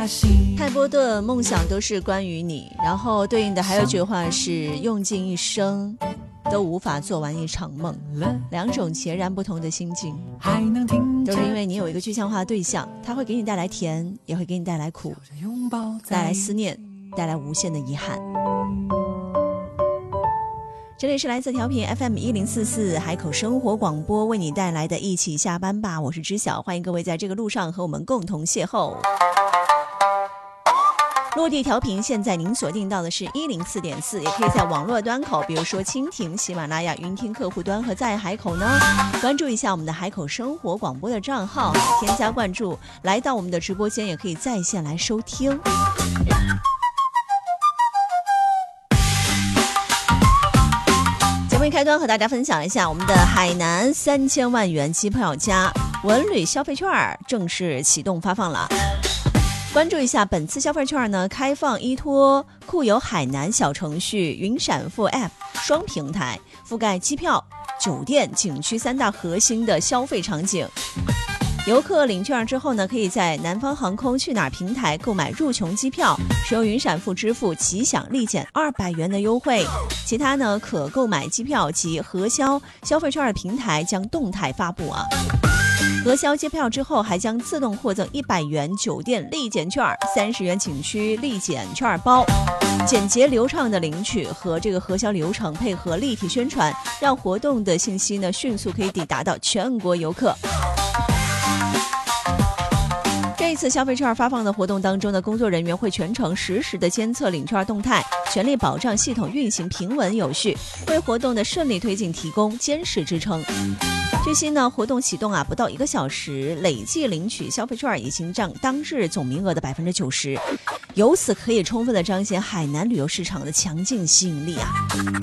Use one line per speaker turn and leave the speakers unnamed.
泰波的梦想都是关于你，然后对应的还有一句话是用尽一生都无法做完一场梦，两种截然不同的心境，都是因为你有一个具象化的对象，它会给你带来甜，也会给你带来苦，带来思念，带来无限的遗憾。这里是来自调频 FM1044 海口生活广播为你带来的一起下班吧，我是知晓，欢迎各位在这个路上和我们共同邂逅。落地调频现在您锁定到的是104.4，也可以在网络端口，比如说蜻蜓、喜马拉雅、云听客户端和在海口呢，关注一下我们的海口生活广播的账号，添加关注，来到我们的直播间也可以在线来收听。节目一开端和大家分享一下我们的海南3000万元机票加文旅消费券正式启动发放了。关注一下本次消费券呢，开放依托酷游海南小程序、云闪付 App 双平台，覆盖机票、酒店、景区3大核心的消费场景。游客领券之后呢，可以在南方航空去哪儿平台购买入琼机票，使用云闪付支付即享立减200元的优惠。其他呢可购买机票及核销消费券的平台将动态发布啊。核销机票之后，还将自动获赠100元酒店立减券、30元景区立减券包。简洁流畅的领取和这个核销流程，配合立体宣传，让活动的信息呢迅速可以抵达到全国游客。这一次消费券发放的活动当中呢，工作人员会全程实时的监测领券动态，全力保障系统运行平稳有序，为活动的顺利推进提供坚实支撑。据悉呢，活动启动不到1个小时，累计领取消费券已经占当日总名额的90%，由此可以充分的彰显海南旅游市场的强劲吸引力啊。